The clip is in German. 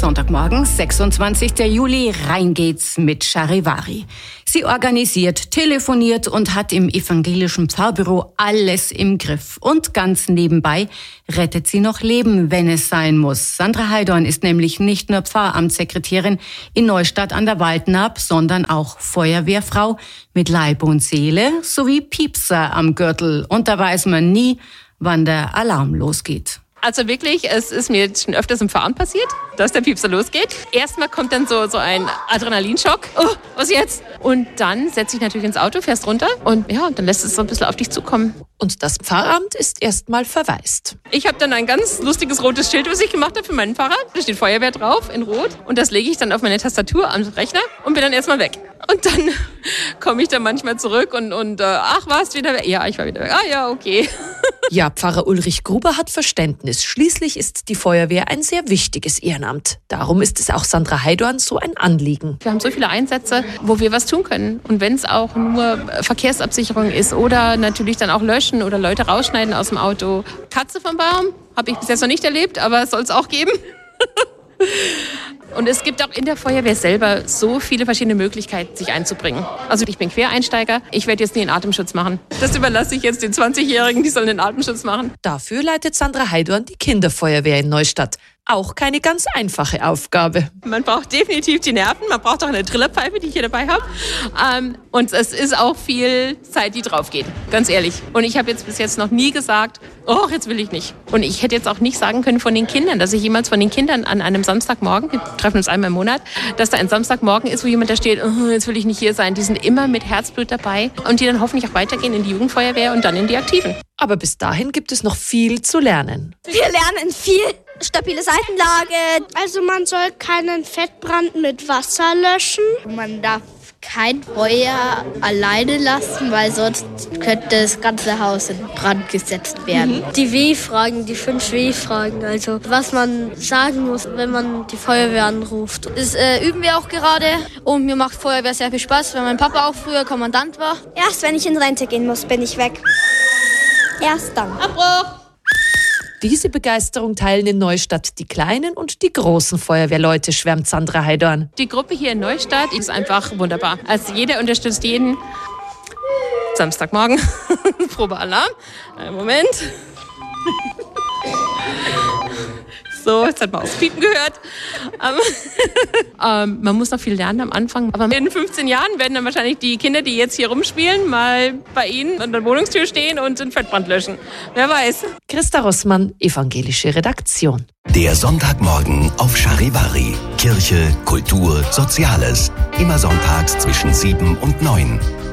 Sonntagmorgen, 26. Juli, rein geht's mit Charivari. Sie organisiert, telefoniert und hat im evangelischen Pfarrbüro alles im Griff. Und ganz nebenbei rettet sie noch Leben, wenn es sein muss. Sandra Heidorn ist nämlich nicht nur Pfarramtssekretärin in Neustadt an der Waldnaab, sondern auch Feuerwehrfrau mit Leib und Seele sowie Piepser am Gürtel. Und da weiß man nie, wann der Alarm losgeht. Also wirklich, es ist mir schon öfters im Pfarramt passiert, dass der Piepser losgeht. Erstmal kommt dann so ein Adrenalinschock. Oh, was jetzt? Und dann setze ich natürlich ins Auto, fährst runter und ja, dann lässt es so ein bisschen auf dich zukommen. Und das Pfarramt ist erstmal verwaist. Ich habe dann ein ganz lustiges rotes Schild, was ich gemacht habe für meinen Fahrrad. Da steht Feuerwehr drauf in Rot und das lege ich dann auf meine Tastatur am Rechner und bin dann erstmal weg. Und dann komme ich dann manchmal zurück und ach, warst wieder weg? Ja, ich war wieder weg. Ah ja, okay. Ja, Pfarrer Ulrich Gruber hat Verständnis. Schließlich ist die Feuerwehr ein sehr wichtiges Ehrenamt. Darum ist es auch Sandra Heidorn so ein Anliegen. Wir haben so viele Einsätze, wo wir was tun können. Und wenn es auch nur Verkehrsabsicherung ist oder natürlich dann auch löschen oder Leute rausschneiden aus dem Auto. Katze vom Baum habe ich bis jetzt noch nicht erlebt, aber es soll es auch geben. Und es gibt auch in der Feuerwehr selber so viele verschiedene Möglichkeiten, sich einzubringen. Also ich bin Quereinsteiger, ich werde jetzt nie einen Atemschutz machen. Das überlasse ich jetzt den 20-Jährigen, die sollen den Atemschutz machen. Dafür leitet Sandra Heidorn die Kinderfeuerwehr in Neustadt. Auch keine ganz einfache Aufgabe. Man braucht definitiv die Nerven, man braucht auch eine Trillerpfeife, die ich hier dabei habe. Und es ist auch viel Zeit, die drauf geht, ganz ehrlich. Und ich habe jetzt bis jetzt noch nie gesagt, oh, jetzt will ich nicht. Und ich hätte jetzt auch nicht sagen können von den Kindern, dass ich jemals von den Kindern an einem Samstagmorgen, wir treffen uns einmal im Monat, dass da ein Samstagmorgen ist, wo jemand da steht, oh, jetzt will ich nicht hier sein. Die sind immer mit Herzblut dabei und die dann hoffentlich auch weitergehen in die Jugendfeuerwehr und dann in die Aktiven. Aber bis dahin gibt es noch viel zu lernen. Wir lernen viel. Stabile Seitenlage. Also man soll keinen Fettbrand mit Wasser löschen. Man darf kein Feuer alleine lassen, weil sonst könnte das ganze Haus in Brand gesetzt werden. Die W-Fragen, die 5 W-Fragen, also was man sagen muss, wenn man die Feuerwehr anruft. Das üben wir auch gerade und mir macht Feuerwehr sehr viel Spaß, weil mein Papa auch früher Kommandant war. Erst wenn ich in Rente gehen muss, bin ich weg. Erst dann. Abbruch! Diese Begeisterung teilen in Neustadt die kleinen und die großen Feuerwehrleute, schwärmt Sandra Heidorn. Die Gruppe hier in Neustadt ist einfach wunderbar. Also jeder unterstützt jeden. Samstagmorgen, Probealarm. Einen Moment. So, jetzt hat man aufs Piepen gehört. Man muss noch viel lernen am Anfang. Aber in 15 Jahren werden dann wahrscheinlich die Kinder, die jetzt hier rumspielen, mal bei Ihnen an der Wohnungstür stehen und den Fettbrand löschen. Wer weiß. Christa Rossmann, evangelische Redaktion. Der Sonntagmorgen auf Charivari. Kirche, Kultur, Soziales. Immer sonntags zwischen 7 und 9.